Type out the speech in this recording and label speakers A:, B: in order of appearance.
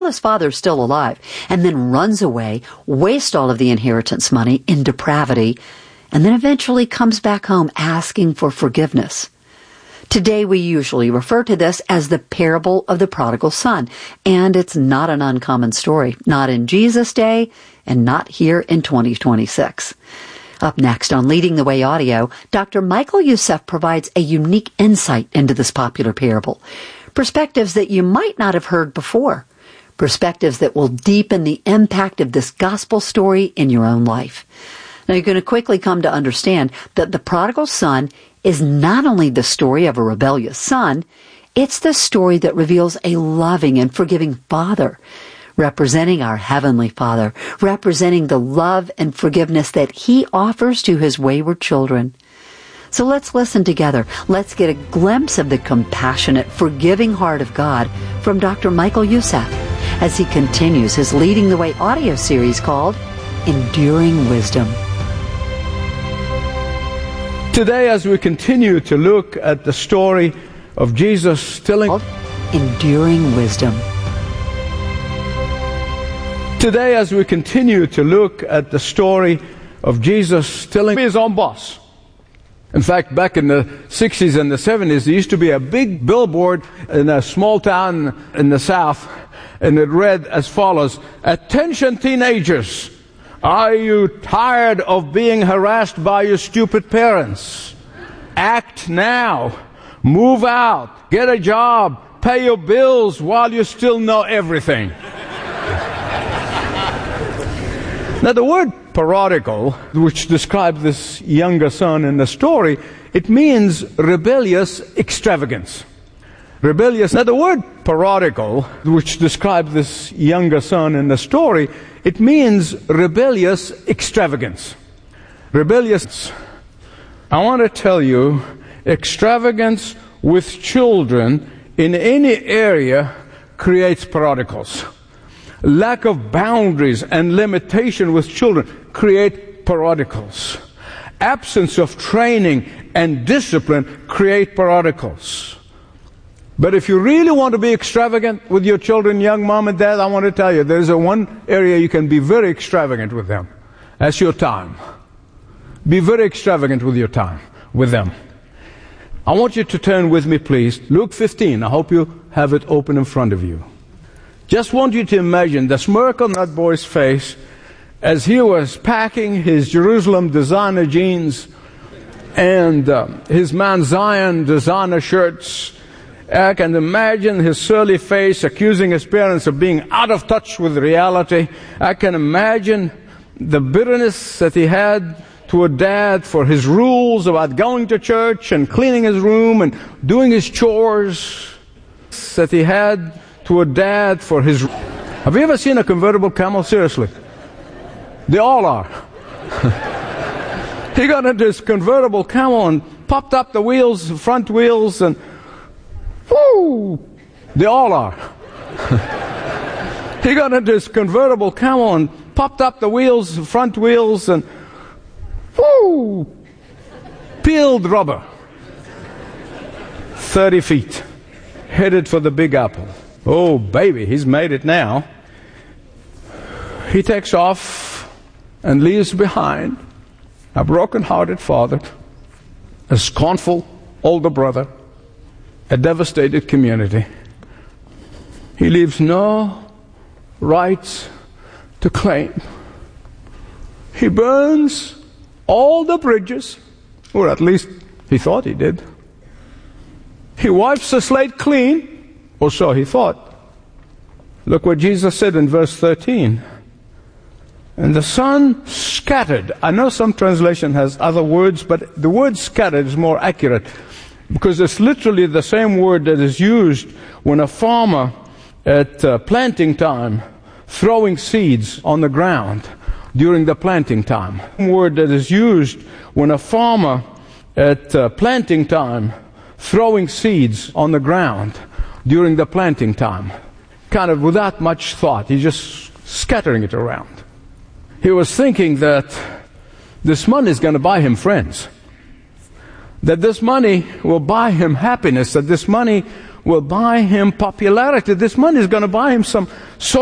A: his father's still alive, and then runs away, wastes all of the inheritance money in depravity, and then eventually comes back home asking for forgiveness. Today we usually refer to this as the parable of the prodigal son, and it's not an uncommon story, not in Jesus' day, and not here in 2026. Up next on Leading the Way Audio, Dr. Michael Youssef provides a unique insight into this popular parable, perspectives that you might not have heard before. Perspectives that will deepen the impact of this gospel story in your own life. Now you're going to quickly come to understand that the prodigal son is not only the story of a rebellious son, it's the story that reveals a loving and forgiving father, representing our Heavenly Father, representing the love and forgiveness that He offers to His wayward children. So let's listen together. Let's get a glimpse of the compassionate, forgiving heart of God from Dr. Michael Youssef as he continues his Leading the Way audio series called Enduring Wisdom.
B: Today, as we continue to look at the story of Jesus telling
A: Enduring Wisdom.
B: Today, as we continue to look at the story of Jesus telling his own boss. In fact, back in the 60s and the 70s, there used to be a big billboard in a small town in the South, and it read as follows: "Attention teenagers, are you tired of being harassed by your stupid parents? Act now. Move out. Get a job. Pay your bills while you still know everything." Now the word prodigal, which describes this younger son in the story, it means rebellious extravagance. Rebellious. Now the word prodigal, which describes this younger son in the story, it means rebellious extravagance. Rebellious. I want to tell you, extravagance with children in any area creates prodigals. Lack of boundaries and limitation with children create prodigals. Absence of training and discipline create prodigals. But if you really want to be extravagant with your children, young mom and dad, I want to tell you, there's one area you can be very extravagant with them. That's your time. Be very extravagant with your time with them. I want you to turn with me, please. Luke 15. I hope you have it open in front of you. Just want you to imagine the smirk on that boy's face as he was packing his Jerusalem designer jeans and his Mount Zion designer shirts. I can imagine his surly face accusing his parents of being out of touch with reality. I can imagine the bitterness that he had toward Dad for his rules about going to church and cleaning his room and doing his chores. That he had toward Dad for his... Have you ever seen a convertible camel? Seriously. They all are. He got into his convertible camel and popped up the wheels, front wheels, and whoo! They all are. He got into his convertible camel and popped up the wheels, front wheels, and whoo! Peeled rubber. 30 feet. Headed for the Big Apple. Oh, baby, he's made it now. He takes off and leaves behind a broken-hearted father, a scornful older brother, a devastated community. He leaves no rights to claim. He burns all the bridges, or at least he thought he did. He wipes the slate clean, or so he thought. Look what Jesus said in verse 13. And the son scattered. I know some translation has other words, but the word scattered is more accurate, because it's literally the same word that is used when a farmer at planting time throwing seeds on the ground during the planting time. Word that is used when a farmer at planting time throwing seeds on the ground during the planting time, kind of without much thought. He's just scattering it around. He was thinking that this money is going to buy him friends, that this money will buy him happiness, that this money will buy him popularity. This money is going to buy him some